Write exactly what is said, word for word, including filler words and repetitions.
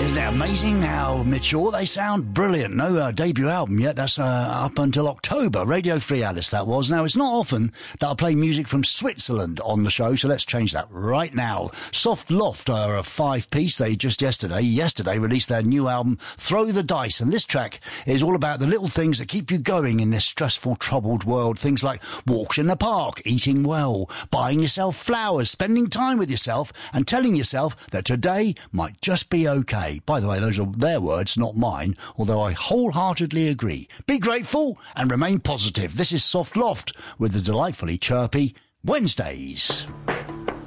Isn't it amazing how mature they sound? Brilliant. No uh, debut album yet. That's uh, up until October. Radio Free Alice, that was. Now, it's not often that I play music from Switzerland on the show, so let's change that right now. Soft Loft are a five-piece. They just yesterday, yesterday released their new album, Throw the Dice. And this track is all about the little things that keep you going in this stressful, troubled world. Things like walks in the park, eating well, buying yourself flowers, spending time with yourself, and telling yourself that today might just be okay. By the way, those are their words, not mine, although I wholeheartedly agree. Be grateful and remain positive. This is Soft Loft with the delightfully chirpy Wednesdays.